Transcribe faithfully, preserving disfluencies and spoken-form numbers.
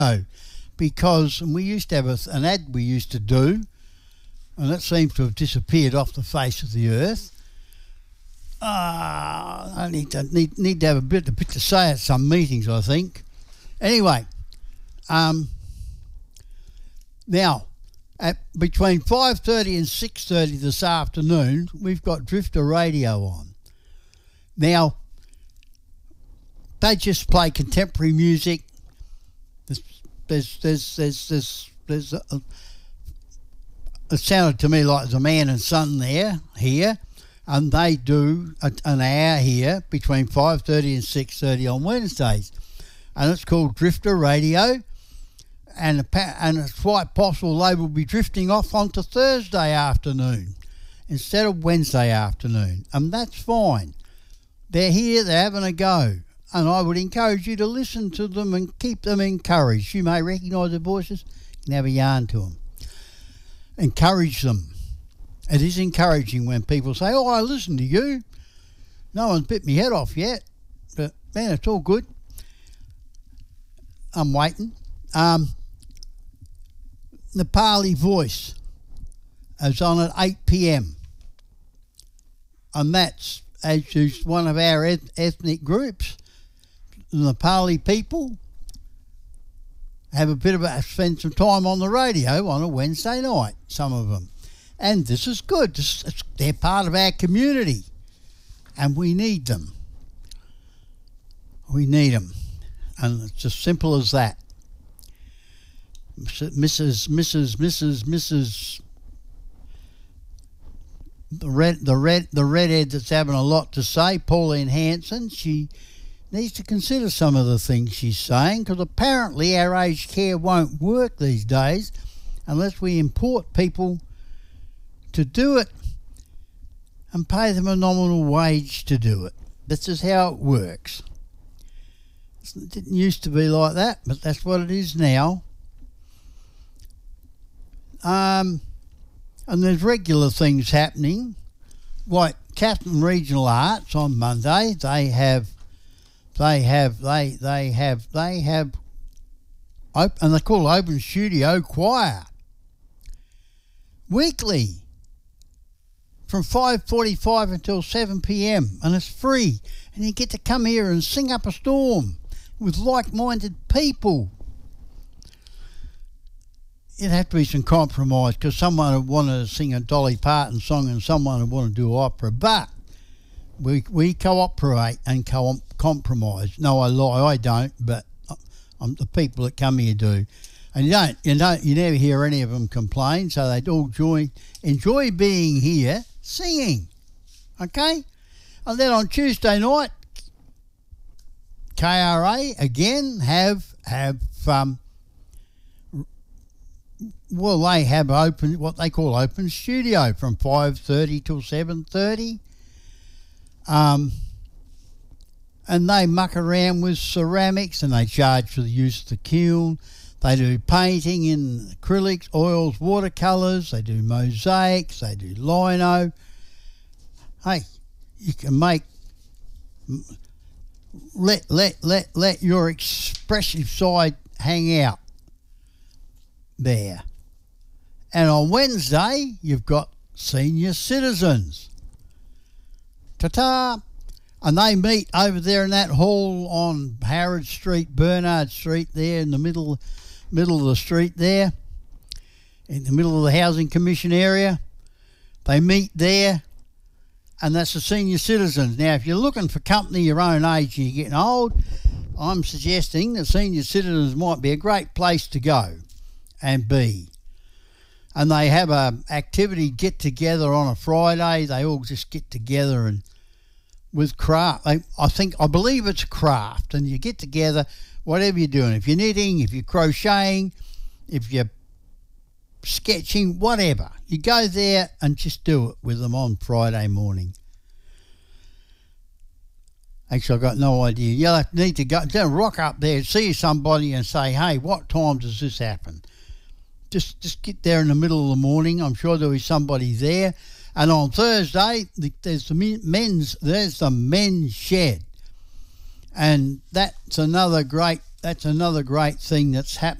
No, because we used to have a, an ad we used to do, and that seems to have disappeared off the face of the earth. Uh, I need to need, need to have a bit, a bit to say at some meetings, I think. Anyway, um, now at between five thirty and six thirty this afternoon, we've got Drifter Radio on. Now, they just play contemporary music. There's, there's, there's, there's, there's a, it sounded to me like there's a man and son there, here, and they do a, an hour here between five thirty and six thirty on Wednesdays, and it's called Drifter Radio, and, and it's quite possible they will be drifting off onto Thursday afternoon instead of Wednesday afternoon, and that's fine. They're here, they're having a go. And I would encourage you to listen to them and keep them encouraged. You may recognise their voices, you can have a yarn to them. Encourage them. It is encouraging when people say, oh, I listen to you. No one's bit my head off yet, but man, it's all good. I'm waiting. Um, Nepali Voice is on at eight p m. And that's as is one of our eth- ethnic groups. The Nepali people have a bit of a, spend some time on the radio on a Wednesday night, some of them. And this is good. This, it's, they're part of our community, and we need them. We need them. And it's as simple as that. Missus Missus Missus Missus The red, the red, the redhead that's having a lot to say, Pauline Hanson, she needs to consider some of the things she's saying, because apparently our aged care won't work these days unless we import people to do it and pay them a nominal wage to do it. This is how it works. It didn't used to be like that, but that's what it is now. Um, and there's regular things happening, like Catherine Regional Arts on Monday. They have They have, they, they have, they have, op- and they call it Open Studio Choir. Weekly. From five forty-five until seven p m. And it's free. And you get to come here and sing up a storm with like-minded people. It'd have to be some compromise, because someone would want to sing a Dolly Parton song and someone would want to do opera. But we we cooperate and co- compromise. No, I lie, I don't, but I'm, the people that come here do. And you don't, you don't, you never hear any of them complain, so they all join, enjoy being here singing. Okay? And then on Tuesday night, K R A again have have um well they have open what they call open studio from five thirty till seven thirty. Um, and they muck around with ceramics, and they charge for the use of the kiln. They do painting in acrylics, oils, watercolours. They do mosaics. They do lino. Hey, you can make let let let let your expressive side hang out there. And on Wednesday, you've got senior citizens. Ta-ta! And they meet over there in that hall on Howard Street, Bernard Street, there in the middle, middle of the street there, in the middle of the Housing Commission area. They meet there, and that's the senior citizens. Now, if you're looking for company your own age and you're getting old, I'm suggesting that senior citizens might be a great place to go and be. And they have a activity get together on a Friday. They all just get together and with craft. I, I think, I believe it's craft, and you get together, whatever you're doing. If you're knitting, if you're crocheting, if you're sketching, whatever. You go there and just do it with them on Friday morning. Actually, I've got no idea. You'll need to go, to rock up there, see somebody and say, hey, what time does this happen? Just just get there in the middle of the morning. I'm sure there'll be somebody there. And on Thursday, the, there's the men's there's the men's shed, and that's another great that's another great thing that's happening